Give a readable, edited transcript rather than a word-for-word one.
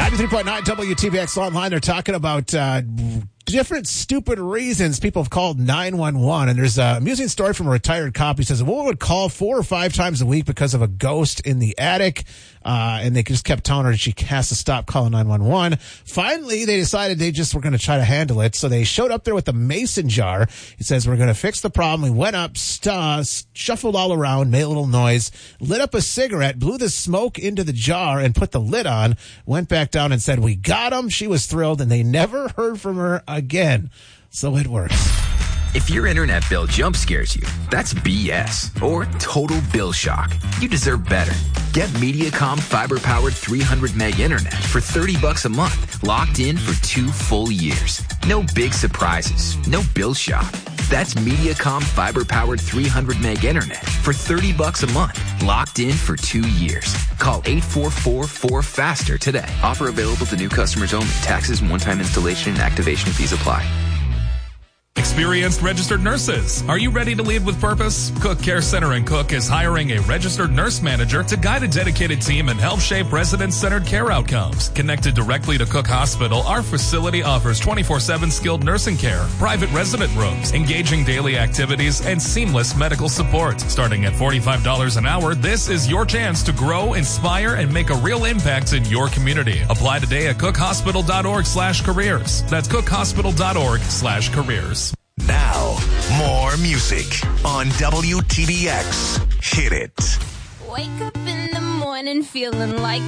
93.9 WTVX Online. They're talking about different stupid reasons people have called 911. And there's an amusing story from a retired cop. He says a woman would call 4 or 5 times a week because of a ghost in the attic. And they just kept telling her she has to stop calling 911. Finally, they decided they just were going to try to handle it. So they showed up there with a mason jar. He says, we're going to fix the problem. We went up, shuffled all around, made a little noise, lit up a cigarette, blew the smoke into the jar and put the lid on, went back down and said, we got him. She was thrilled and they never heard from her again. So it works. If your internet bill jump scares you, that's BS or total bill shock. You deserve better. Get Mediacom fiber-powered 300 meg internet for $30 a month, locked in for 2 full years. No big surprises, no bill shock. That's Mediacom fiber-powered 300 meg internet for $30 a month, locked in for 2 years. Call 844-4FASTER today. Offer available to new customers only. Taxes and one-time installation and activation fees apply. Experienced registered nurses. Are you ready to lead with purpose? Cook Care Center in Cook is hiring a registered nurse manager to guide a dedicated team and help shape resident-centered care outcomes. Connected directly to Cook Hospital, our facility offers 24/7 skilled nursing care, private resident rooms, engaging daily activities, and seamless medical support. Starting at $45 an hour, this is your chance to grow, inspire, and make a real impact in your community. Apply today at cookhospital.org/careers. That's cookhospital.org/careers. Now, more music on WTVX. Hit it. Wake up in the morning feeling like